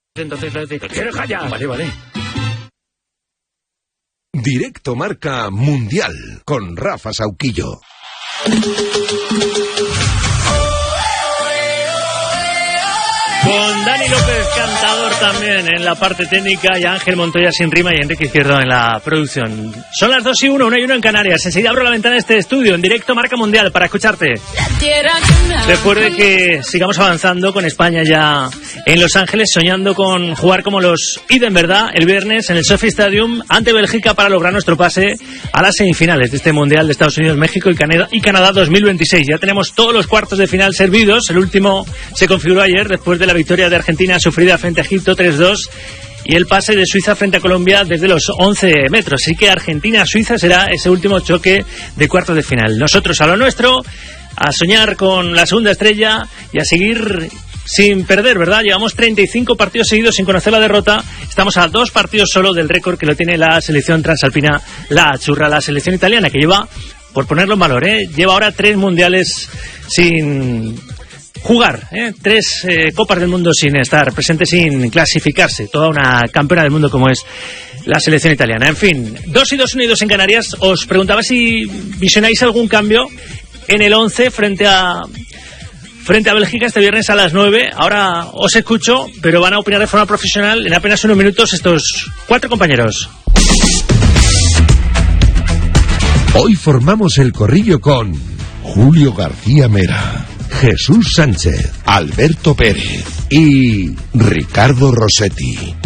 Entonces ¿quieres calla? Vale. Directo Marca Mundial con Rafa Sauquillo. Con Dani López, cantador también en la parte técnica, y Ángel Montoya sin rima y Enrique Izquierdo en la producción. Son las 2:01, 1:01 en Canarias. Enseguida abro la ventana de este estudio en Directo Marca Mundial para escucharte. Después de que sigamos avanzando con España ya en Los Ángeles, soñando con jugar como los Iden, ¿verdad? El viernes en el SoFi Stadium ante Bélgica para lograr nuestro pase a las semifinales de este Mundial de Estados Unidos, México y Canadá 2026. Ya tenemos todos los cuartos de final servidos. El último se configuró ayer después de la victoria de Argentina sufrida frente a Egipto 3-2 y el pase de Suiza frente a Colombia desde los 11 metros. Así que Argentina-Suiza será ese último choque de cuartos de final. Nosotros a lo nuestro, a soñar con la segunda estrella y a seguir sin perder, ¿verdad? Llevamos 35 partidos seguidos sin conocer la derrota. Estamos a 2 partidos solo del récord que lo tiene la selección transalpina, la Azzurra, la selección italiana, que lleva, por ponerlo en valor, lleva ahora 3 mundiales sin jugar, 3 copas del mundo sin estar presente, sin clasificarse. Toda una campeona del mundo como es la selección italiana. En fin, 2:02, 1:02 en Canarias. Os preguntaba si visionáis algún cambio en el 11 frente a Bélgica este viernes a las 9. Ahora os escucho, pero van a opinar de forma profesional en apenas unos minutos estos 4 compañeros. Hoy formamos el corrillo con Julio García Mera, Jesús Sánchez, Alberto Pérez y Ricardo Rossetti.